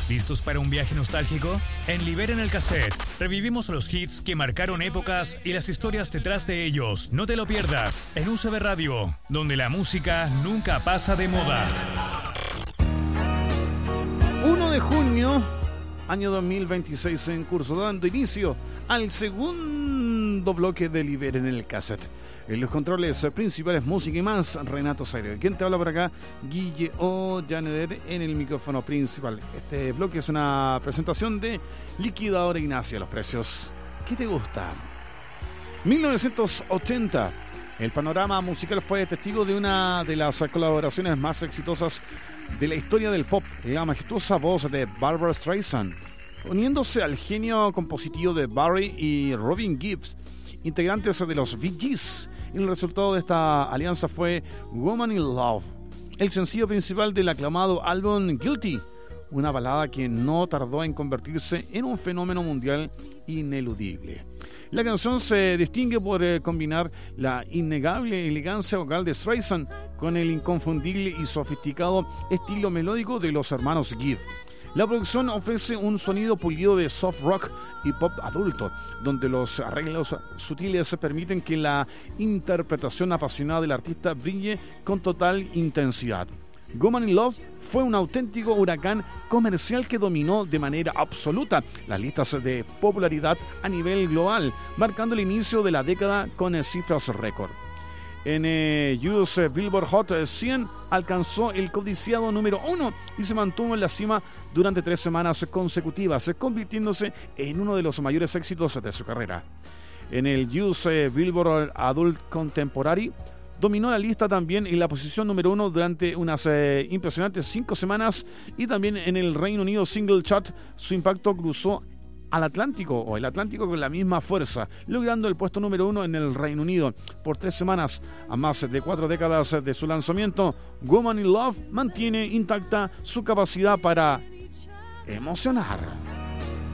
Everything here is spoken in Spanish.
¿Listos para un viaje nostálgico? En Liberen el Cassette revivimos los hits que marcaron épocas y las historias detrás de ellos. No te lo pierdas en UCB Radio, donde la música nunca pasa de moda. 1 de junio, año 2026 en curso, dando inicio al segundo bloque de Liberen el Cassette. En los controles principales, música y más, Renato Zaire. ¿Quién te habla por acá? Guille Ollaneder en el micrófono principal. Este bloque es una presentación de Liquidadora Ignacia. Los precios que te gustan. 1980. El panorama musical fue testigo de una de las colaboraciones más exitosas de la historia del pop. La majestuosa voz de Barbra Streisand, uniéndose al genio compositivo de Barry y Robin Gibbs, integrantes de los Bee Gees. El resultado de esta alianza fue Woman in Love, el sencillo principal del aclamado álbum Guilty, una balada que no tardó en convertirse en un fenómeno mundial ineludible. La canción se distingue por combinar la innegable elegancia vocal de Streisand con el inconfundible y sofisticado estilo melódico de los hermanos Gibb. La producción ofrece un sonido pulido de soft rock y pop adulto, donde los arreglos sutiles permiten que la interpretación apasionada del artista brille con total intensidad. Woman in Love fue un auténtico huracán comercial que dominó de manera absoluta las listas de popularidad a nivel global, marcando el inicio de la década con cifras récord. En US Billboard Hot 100 alcanzó el codiciado número 1 y se mantuvo en la cima durante 3 semanas consecutivas, convirtiéndose en uno de los mayores éxitos de su carrera. En el US Billboard Adult Contemporary dominó la lista también en la posición número 1 durante unas impresionantes 5 semanas, y también en el Reino Unido Single Chart su impacto cruzó el Atlántico con la misma fuerza, logrando el puesto número 1 en el Reino Unido por 3 semanas. A más de 4 décadas de su lanzamiento, Woman in Love mantiene intacta su capacidad para emocionar.